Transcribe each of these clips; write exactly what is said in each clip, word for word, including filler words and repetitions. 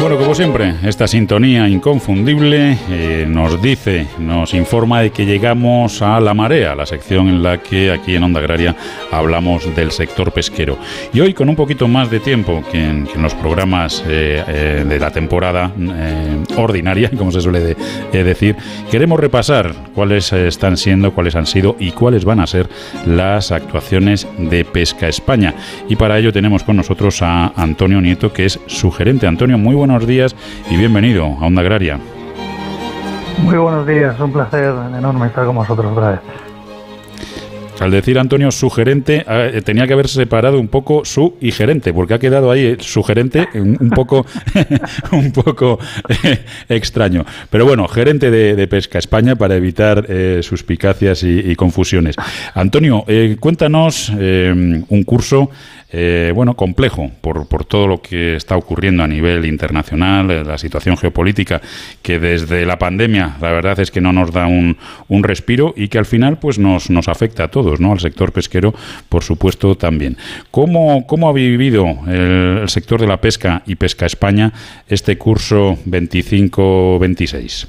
Bueno, como siempre, esta sintonía inconfundible eh, nos dice, nos informa de que llegamos a La Marea, la sección en la que aquí en Onda Agraria hablamos del sector pesquero. Y hoy, con un poquito más de tiempo que en, que en los programas eh, eh, de la temporada eh, ordinaria, como se suele de, eh, decir, queremos repasar cuáles eh, están siendo, cuáles han sido y cuáles van a ser las actuaciones de Pesca España. Y para ello tenemos con nosotros a Antonio Nieto, que es su gerente. Antonio, muy buenos días y bienvenido a Onda Agraria. Muy buenos días, un placer enorme estar con vosotros otra vez. Al decir Antonio su gerente, eh, tenía que haber separado un poco su y gerente, porque ha quedado ahí eh, su gerente un, un poco un poco eh, extraño. Pero bueno, gerente de, de Pesca España para evitar eh, suspicacias y, y confusiones. Antonio, eh, cuéntanos eh, un curso Eh, bueno, complejo por, por todo lo que está ocurriendo a nivel internacional, eh, la situación geopolítica, que desde la pandemia la verdad es que no nos da un, un respiro y que al final pues nos, nos afecta a todos, ¿no? Al sector pesquero, por supuesto, también. ¿Cómo, cómo ha vivido el, el sector de la pesca y Pesca España este curso veinticinco veintiséis?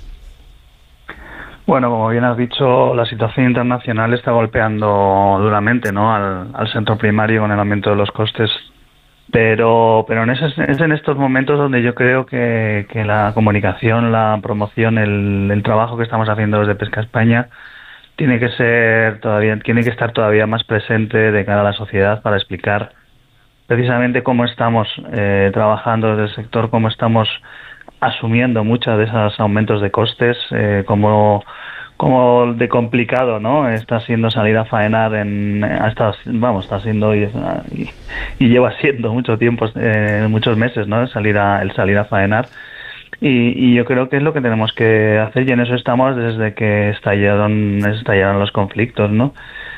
Bueno, como bien has dicho, la situación internacional está golpeando duramente, ¿no?, al, al sector primario con el aumento de los costes, pero pero en ese, es en estos momentos donde yo creo que, que la comunicación, la promoción, el, el trabajo que estamos haciendo desde Pesca España tiene que ser todavía, tiene que estar todavía más presente de cara a la sociedad para explicar precisamente cómo estamos eh, trabajando desde el sector, cómo estamos asumiendo muchos de esos aumentos de costes, eh, como, como de complicado, ¿no?, está siendo salir a faenar en, hasta, vamos, está siendo y, y, y lleva siendo mucho tiempo, eh, muchos meses, ¿no?, salir a, el salir a faenar. Y, y yo creo que es lo que tenemos que hacer, y en eso estamos desde que estallaron, estallaron los conflictos, ¿no?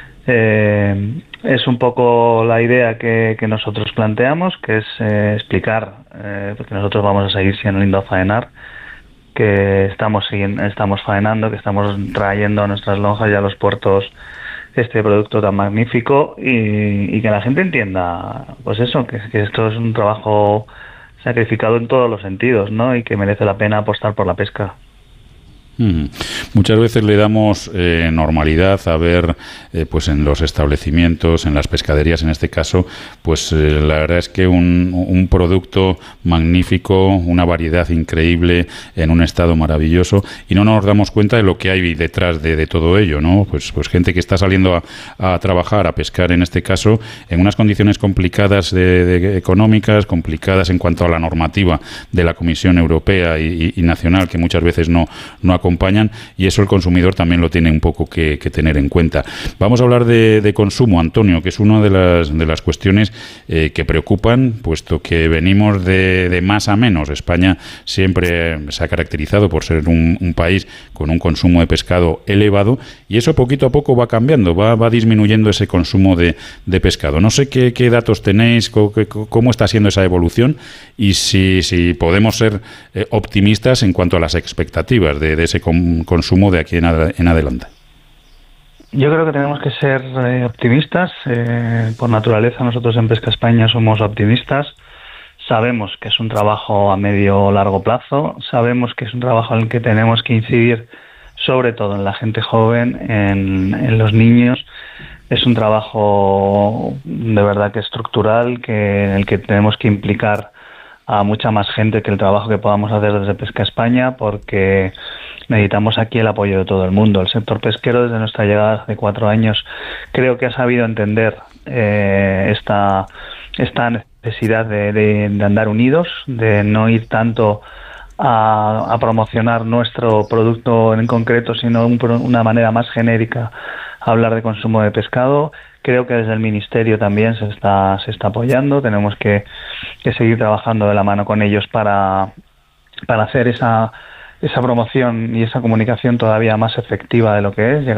Eh, es un poco la idea que, que nosotros planteamos, que es eh, explicar, eh, porque nosotros vamos a seguir siendo lindo a faenar, que estamos estamos faenando, que estamos trayendo a nuestras lonjas y a los puertos este producto tan magnífico, y, y que la gente entienda, pues eso, que, que esto es un trabajo sacrificado en todos los sentidos, ¿no?, y que merece la pena apostar por la pesca. Mm. Muchas veces le damos eh, normalidad a ver eh, pues en los establecimientos, en las pescaderías en este caso, pues eh, la verdad es que un, un producto magnífico, una variedad increíble en un estado maravilloso, y no nos damos cuenta de lo que hay detrás de, de todo ello, ¿no? Pues, pues gente que está saliendo a, a trabajar, a pescar en este caso, en unas condiciones complicadas de, de, económicas, complicadas en cuanto a la normativa de la Comisión Europea y, y, y nacional, que muchas veces no, no acompañan, y eso el consumidor también lo tiene un poco que, que tener en cuenta. Vamos a hablar de, de consumo, Antonio, que es una de las, de las cuestiones eh, que preocupan, puesto que venimos de, de más a menos. España siempre se ha caracterizado por ser un, un país con un consumo de pescado elevado, y eso poquito a poco va cambiando, va, va disminuyendo ese consumo de, de pescado. No sé qué, qué datos tenéis, cómo, cómo está siendo esa evolución, y si, si podemos ser eh, optimistas en cuanto a las expectativas de, de ese con, consumo de aquí en, ad, en adelante. Yo creo que tenemos que ser eh, optimistas. Eh, por naturaleza, nosotros en Pesca España somos optimistas. Sabemos que es un trabajo a medio o largo plazo. Sabemos que es un trabajo en el que tenemos que incidir sobre todo en la gente joven, en, en los niños. Es un trabajo de verdad que estructural, que en el que tenemos que implicar a mucha más gente que el trabajo que podamos hacer desde Pesca España, porque necesitamos aquí el apoyo de todo el mundo. El sector pesquero, desde nuestra llegada hace cuatro años, creo que ha sabido entender eh, esta, esta necesidad de, de, de andar unidos, de no ir tanto a, a promocionar nuestro producto en concreto, sino un, una manera más genérica a hablar de consumo de pescado. Creo que desde el Ministerio también se está se está apoyando. Tenemos que, que seguir trabajando de la mano con ellos para, para hacer esa esa promoción y esa comunicación todavía más efectiva de lo que es.